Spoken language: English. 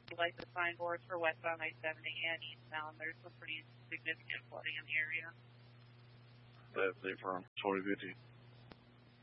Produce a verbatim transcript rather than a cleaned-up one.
like the signboards for westbound I seventy and eastbound. There's some pretty significant flooding in the area. That's it from twenty fifty.